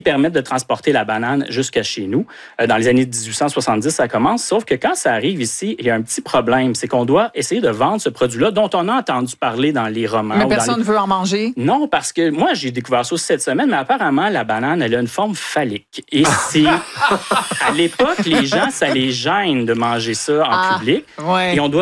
permettent de transporter la banane jusqu'à chez nous. Dans les années 1870, ça commence. Sauf que quand ça arrive ici, il y a un petit problème. C'est qu'on doit essayer de vendre ce produit-là dont on a entendu parler dans les romans. Mais personne ne veut en manger? Non, parce que moi, j'ai découvert ça aussi cette semaine, mais apparemment, la banane, elle a une forme phallique. Et c'est... à l'époque, les gens, ça les gêne de manger ça en public. Ouais. Et on doit